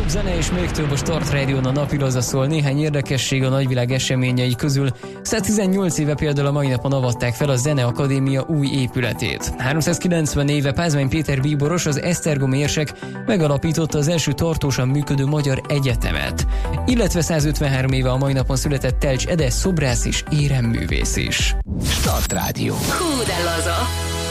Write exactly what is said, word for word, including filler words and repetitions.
több zene és még több a Start Rádión a napilaza szól. Néhány érdekesség a nagyvilág eseményei közül. száztizennyolc éve például a mai napon avatták fel a Zeneakadémia új épületét. háromszázkilencven éve Pázmány Péter bíboros, az esztergomi érsek megalapította az első tartósan működő magyar egyetemet. Illetve százötvenhárom éve a mai napon született Telcs Ede, szobrász és éremművész is. Start Rádió. Hú, de laza!